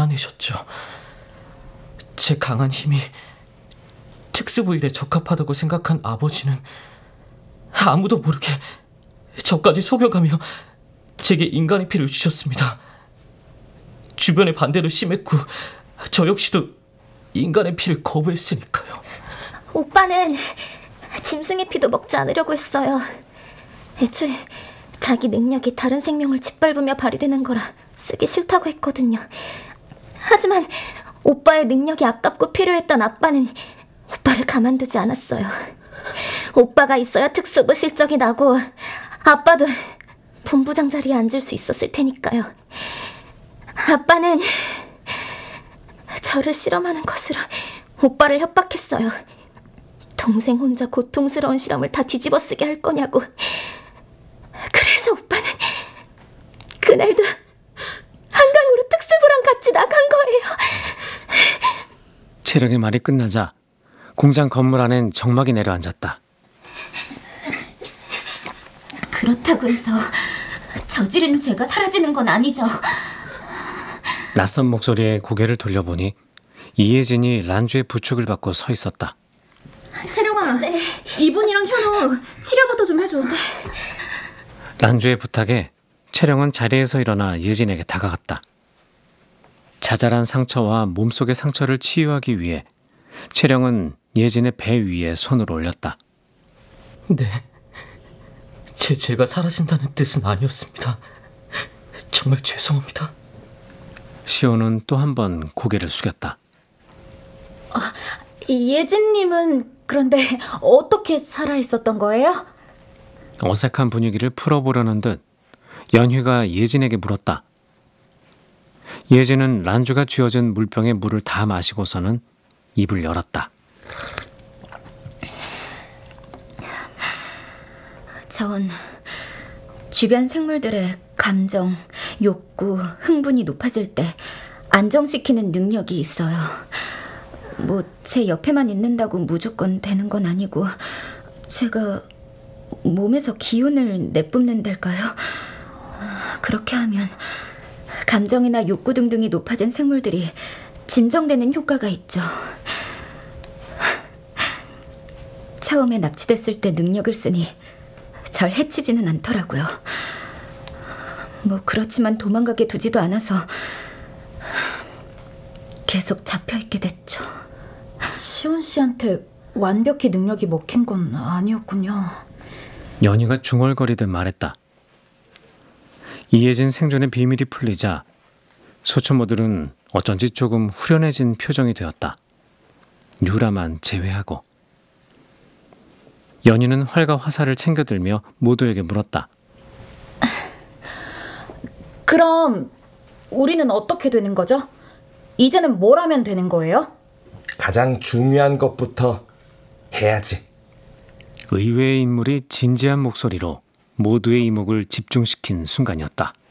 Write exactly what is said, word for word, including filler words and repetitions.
알아내셨죠. 제 강한 힘이 특수부 일에 적합하다고 생각한 아버지는 아무도 모르게 저까지 속여가며 제게 인간의 피를 주셨습니다. 주변의 반대도 심했고 저 역시도 인간의 피를 거부했으니까요. 오빠는 짐승의 피도 먹지 않으려고 했어요. 애초에 자기 능력이 다른 생명을 짓밟으며 발휘되는 거라 쓰기 싫다고 했거든요. 하지만 오빠의 능력이 아깝고 필요했던 아빠는 오빠를 가만두지 않았어요. 오빠가 있어야 특수부 실적이 나고 아빠도 본부장 자리에 앉을 수 있었을 테니까요. 아빠는 저를 실험하는 것으로 오빠를 협박했어요. 동생 혼자 고통스러운 실험을 다 뒤집어쓰게 할 거냐고. 그래서 오빠는 그날도 한강으로 특수부랑 같이 나간 거예요. 채령의 말이 끝나자 공장 건물 안엔 정막이 내려앉았다. 그렇다고 해서 저지른 죄가 사라지는 건 아니죠. 낯선 목소리에 고개를 돌려보니 이혜진이 란주의 부축을 받고 서 있었다. 채령아, 네. 이분이랑 현우 치료부터 좀 해줘. 네. 란주의 부탁에 채령은 자리에서 일어나 예진에게 다가갔다. 자잘한 상처와 몸속의 상처를 치유하기 위해 채령은 예진의 배 위에 손을 올렸다. 네, 제 죄가 사라진다는 뜻은 아니었습니다. 정말 죄송합니다. 시호는 또 한 번 고개를 숙였다. 아, 예진님은 그런데 어떻게 살아있었던 거예요? 어색한 분위기를 풀어보려는 듯 연희가 예진에게 물었다. 예진은 란주가 쥐어진 물병에 물을 다 마시고서는 입을 열었다. 전 주변 생물들의 감정, 욕구, 흥분이 높아질 때 안정시키는 능력이 있어요. 뭐 제 옆에만 있는다고 무조건 되는 건 아니고 제가 몸에서 기운을 내뿜는달까요? 그렇게 하면 감정이나 욕구 등등이 높아진 생물들이 진정되는 효과가 있죠. 처음에 납치됐을 때 능력을 쓰니 절 해치지는 않더라고요. 뭐 그렇지만 도망가게 두지도 않아서 계속 잡혀있게 됐죠. 시온 씨한테 완벽히 능력이 먹힌 건 아니었군요. 연희가 중얼거리듯 말했다. 이혜진 생존의 비밀이 풀리자 소초모들은 어쩐지 조금 후련해진 표정이 되었다. 유라만 제외하고. 연희는 활과 화살을 챙겨들며 모두에게 물었다. 그럼 우리는 어떻게 되는 거죠? 이제는 뭘 하면 되는 거예요? 가장 중요한 것부터 해야지. 의외의 인물이 진지한 목소리로 모두의 이목을 집중시킨 순간이었다.